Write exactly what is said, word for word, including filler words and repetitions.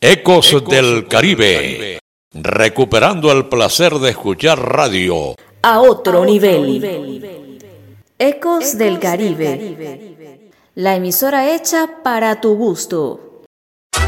Ecos del Caribe, recuperando el placer de escuchar radio a otro nivel. Ecos del Caribe, la emisora hecha para tu gusto.